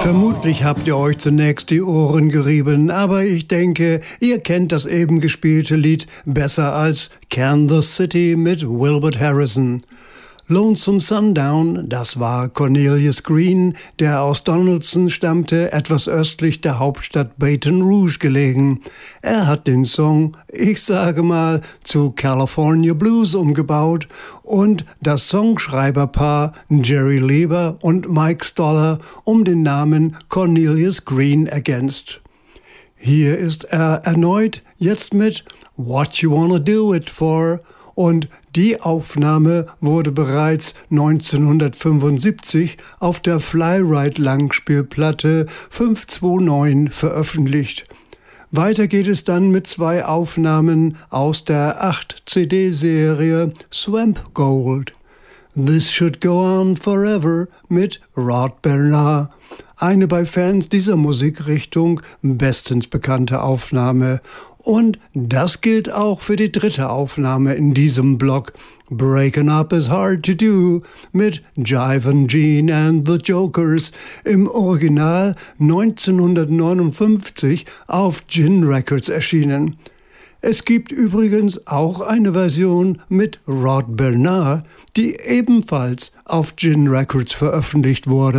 Vermutlich habt ihr euch zunächst die Ohren gerieben, aber ich denke, ihr kennt das eben gespielte Lied besser als Kansas City mit Wilbert Harrison. Lonesome Sundown, das war Cornelius Green, der aus Donaldson stammte, etwas östlich der Hauptstadt Baton Rouge gelegen. Er hat den Song, ich sage mal, zu California Blues umgebaut und das Songschreiberpaar Jerry Leiber und Mike Stoller um den Namen Cornelius Green ergänzt. Hier ist er erneut, jetzt mit What You Wanna Do It For, und die Aufnahme wurde bereits 1975 auf der Fly-Ride-Langspielplatte 529 veröffentlicht. Weiter geht es dann mit 2 Aufnahmen aus der 8-CD-Serie Swamp Gold. This Should Go On Forever mit Rod Bernard. Eine bei Fans dieser Musikrichtung bestens bekannte Aufnahme. Und das gilt auch für die 3. Aufnahme in diesem Block. Breaking Up is Hard to Do mit Jivin' Gene and the Jokers, im Original 1959 auf Gin Records erschienen. Es gibt übrigens auch eine Version mit Rod Bernard, die ebenfalls auf Gin Records veröffentlicht wurde.